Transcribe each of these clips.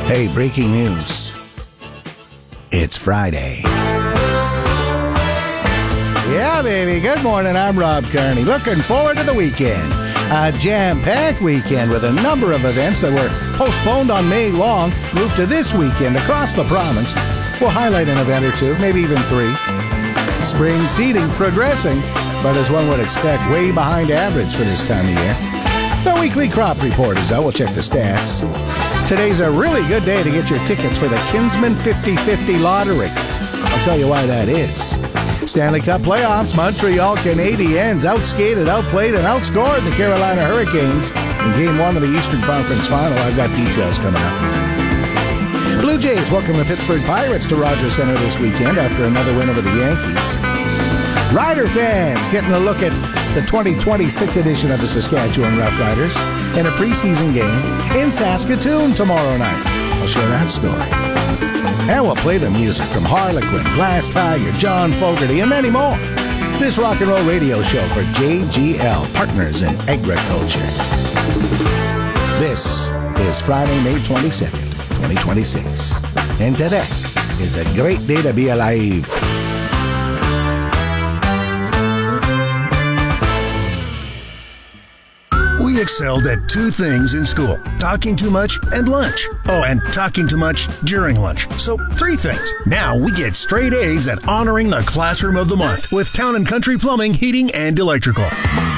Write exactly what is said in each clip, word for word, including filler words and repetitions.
Hey, breaking news. It's Friday. Yeah, baby. Good morning. I'm Rob Kearney. Looking forward to the weekend. A jam-packed weekend with a number of events that were postponed on May long moved to this weekend across the province. We'll highlight an event or two, maybe even three. Spring seeding progressing, but as one would expect, way behind average for this time of year. The weekly crop report is out. We'll check the stats. Today's a really good day to get your tickets for the Kinsman fifty-fifty Lottery. I'll tell you why that is. Stanley Cup playoffs, Montreal Canadiens outskated, outplayed, and outscored the Carolina Hurricanes in Game one of the Eastern Conference Final. I've got details coming up. Blue Jays welcome the Pittsburgh Pirates to Rogers Center this weekend after another win over the Yankees. Rider fans getting a look at the twenty twenty-six edition of the Saskatchewan Roughriders in a preseason game in Saskatoon tomorrow night. I'll share that story. And we'll play the music from Harlequin, Glass Tiger, John Fogerty, and many more. This rock and roll radio show for J G L, Partners in Agriculture. This is Friday, May twenty-second, twenty twenty-six. And today is a great day to be alive. We excelled at two things in school: talking too much and lunch. Oh, and talking too much during lunch. So three things. Now we get straight A's at honoring the Classroom of the Month with Town and Country Plumbing, Heating, and Electrical.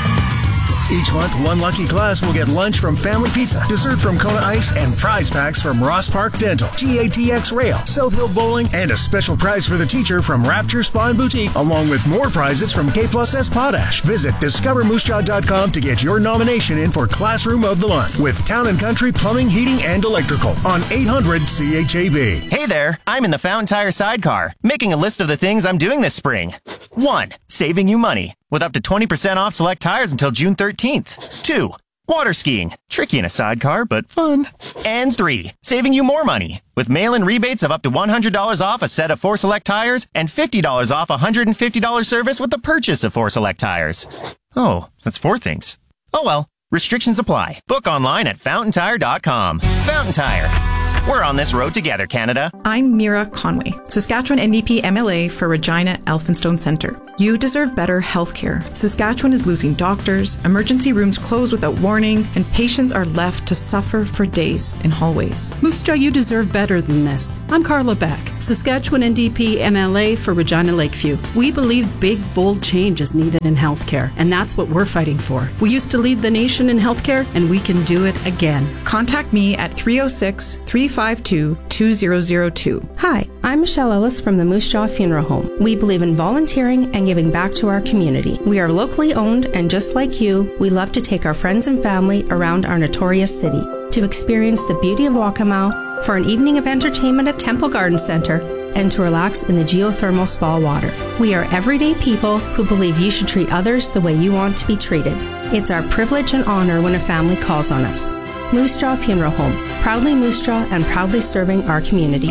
Each month, one lucky class will get lunch from Family Pizza, dessert from Kona Ice, and prize packs from Ross Park Dental, G A T X Rail, South Hill Bowling, and a special prize for the teacher from Rapture Spa and Boutique, along with more prizes from K Plus S Potash. Visit discover moose jaw dot com to get your nomination in for Classroom of the Month with Town and Country Plumbing, Heating, and Electrical on eight hundred C H A B. Hey there, I'm in the Fountain Tire sidecar, making a list of the things I'm doing this spring. One, saving you money with up to twenty percent off select tires until June thirteenth. Two, water skiing. Tricky in a sidecar, but fun. And three, saving you more money with mail-in rebates of up to one hundred dollars off a set of four select tires and fifty dollars off a one hundred fifty dollars service with the purchase of four select tires. Oh, that's four things. Oh well, restrictions apply. Book online at fountain tire dot com. Fountain Tire. We're on this road together, Canada. I'm Mira Conway, Saskatchewan N D P M L A for Regina Elphinstone Centre. You deserve better health care. Saskatchewan is losing doctors, emergency rooms close without warning, and patients are left to suffer for days in hallways. Moose Jaw, you deserve better than this. I'm Carla Beck, Saskatchewan N D P M L A for Regina Lakeview. We believe big, bold change is needed in healthcare, and that's what we're fighting for. We used to lead the nation in healthcare, and we can do it again. Contact me at three oh six, three five two, two zero zero two. Hi, I'm Michelle Ellis from the Moose Jaw Funeral Home. We believe in volunteering and giving back to our community. We are locally owned, and just like you, we love to take our friends and family around our notorious city to experience the beauty of Waccamaw, for an evening of entertainment at Temple Garden Center, and to relax in the geothermal spa water. We are everyday people who believe you should treat others the way you want to be treated. It's our privilege and honor when a family calls on us. Moose Jaw Funeral Home, proudly Moose Jaw and proudly serving our community.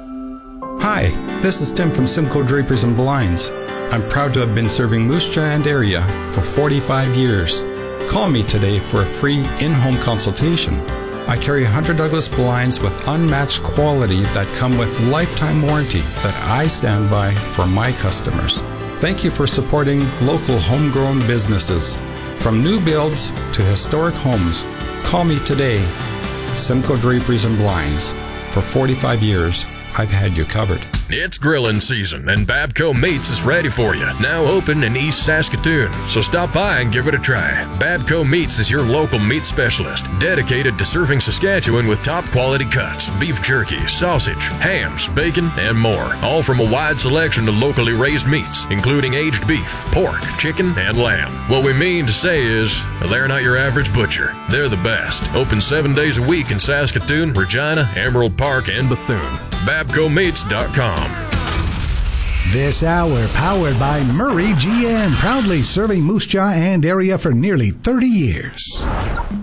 Hi, this is Tim from Simcoe Drapers and Blinds. I'm proud to have been serving Moose Jaw and area for forty-five years. Call me today for a free in-home consultation. I carry Hunter Douglas blinds with unmatched quality that come with lifetime warranty that I stand by for my customers. Thank you for supporting local homegrown businesses. From new builds to historic homes, call me today. Simcoe Draperies and Blinds. For forty-five years, I've had you covered. It's grilling season, and Babco Meats is ready for you. Now open in East Saskatoon, so stop by and give it a try. Babco Meats is your local meat specialist, dedicated to serving Saskatchewan with top quality cuts, beef jerky, sausage, hams, bacon, and more. All from a wide selection of locally raised meats, including aged beef, pork, chicken, and lamb. What we mean to say is, they're not your average butcher. They're the best. Open seven days a week in Saskatoon, Regina, Emerald Park, and Bethune. Babco Meats dot com. This hour powered by Murray G M, proudly serving Moose Jaw and area for nearly thirty years.